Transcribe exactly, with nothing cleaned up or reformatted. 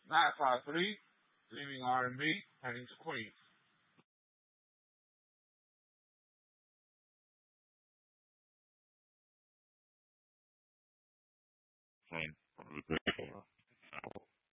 nine five three, streaming R and B, heading to Queens. From from the